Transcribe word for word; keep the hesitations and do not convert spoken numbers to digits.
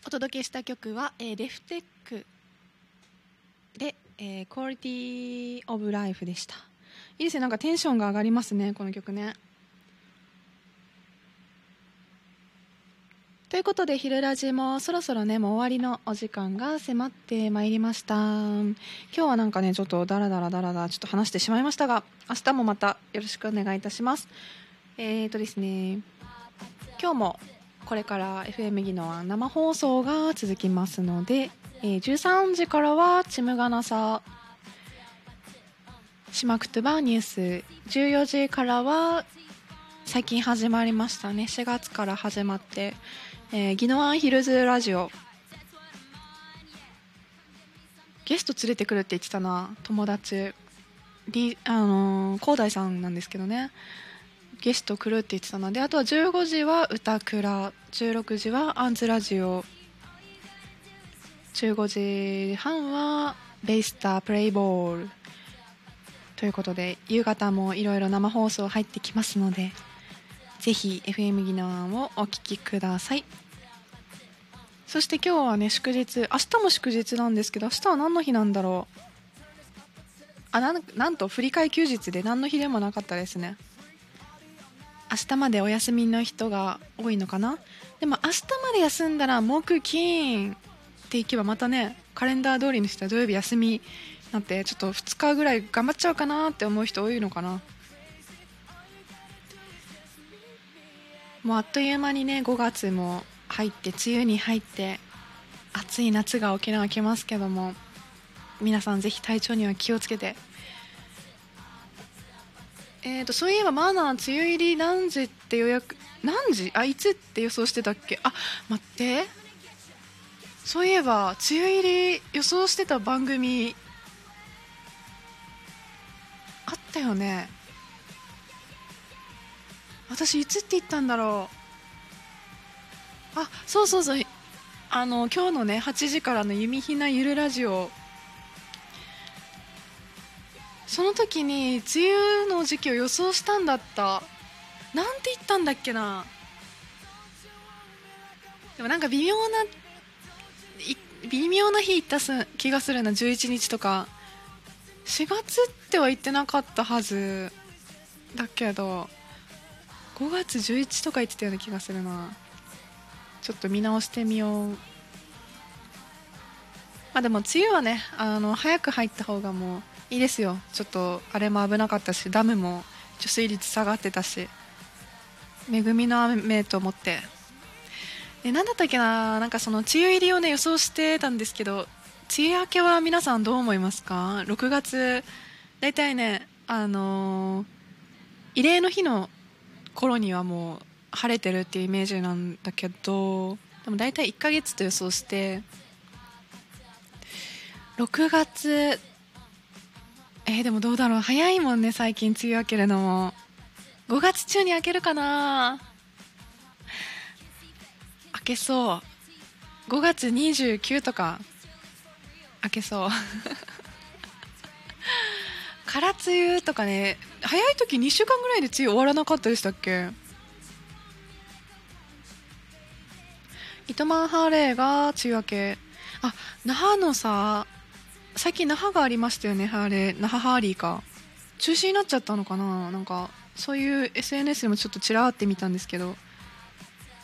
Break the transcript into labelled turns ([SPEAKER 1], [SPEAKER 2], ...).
[SPEAKER 1] お届けした曲は、えー、デフテックで、えー、Quality of Life でした。いいですね、なんかテンションが上がりますね、この曲ね。ということで、昼ラジもそろそろね、もう終わりのお時間が迫ってまいりました。今日はなんかね、ちょっとダラダラダラダラちょっと話してしまいましたが、明日もまたよろしくお願いいたします。えーとですね、今日もこれから エフエム ギノは生放送が続きますので、えー、じゅうさんじからはチムガナサシマクトゥバニュース、じゅうよじからは最近始まりましたね、しがつから始まって、えー、ギノワンヒルズラジオ、ゲスト連れてくるって言ってたな、友達、リあのー、広大さんなんですけどね、ゲスト来るって言ってたので、あとはじゅうごじは歌倉、じゅうろくじはアンズラジオ、じゅうごじはんはベイスタープレイボールということで、夕方もいろいろ生放送入ってきますので、ぜひ エフエム ギノワンをお聞きください。そして今日はね、祝日、明日も祝日なんですけど、明日は何の日なんだろう。あ、な ん, なんと振り替え休日で何の日でもなかったですね。明日までお休みの人が多いのかな。でも明日まで休んだら木金っていけばまたね、カレンダー通りの人は土曜日休みになって、ちょっとふつかぐらい頑張っちゃうかなって思う人多いのかな。もうあっという間にね、ごがつも入って梅雨に入って暑い夏が沖縄来ますけども、皆さんぜひ体調には気をつけて。えーとそういえばマナー梅雨入り何時って予約、何時、あいつって予想してたっけ。あ、待って、そういえば梅雨入り予想してた番組あったよね。私いつって言ったんだろう。あ、そうそうそう、あの今日のねはちじからの弓ひなゆるラジオ、その時に梅雨の時期を予想したんだった。なんて言ったんだっけな。でもなんか微妙な微妙な日言った気がするな。じゅういちにちとかしがつっては言ってなかったはずだけど、ごがつじゅういちとか言ってたような気がするな。ちょっと見直してみよう。まあでも梅雨はね、あの早く入った方がもういいですよ。ちょっとあれも危なかったし、ダムも貯水率下がってたし、恵みの雨と思って。で、なんだったっけな、なんかその梅雨入りをね予想してたんですけど、梅雨明けは皆さんどう思いますか。ろくがつだいたいね、あのー、慰霊の日の頃にはもう晴れてるっていうイメージなんだけど、でもだいたいいっかげつと予想して、ろくがつ、えー、でもどうだろう、早いもんね最近梅雨明けるのも。ごがつ中に明けるかな。明けそう。ごがつにじゅうくとか明けそう空梅雨とかね、早い時にしゅうかんぐらいで梅雨終わらなかったでしたっけ。糸満ハーレーが梅雨明け。あ、那覇のさ、最近那覇がありましたよね、ハーレー、那覇ハーリーか。中止になっちゃったのかな。なんかそういう エスエヌエス でもちょっとちらーって見たんですけど、